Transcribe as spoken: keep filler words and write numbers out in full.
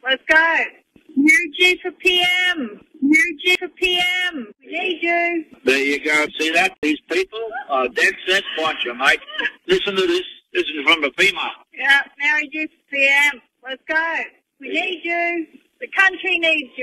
Let's go. New G for P M. New G for P M. We need you. There you go. See that? These people are dead set. Watch you, mate. Listen to this. This is from the female. Yeah.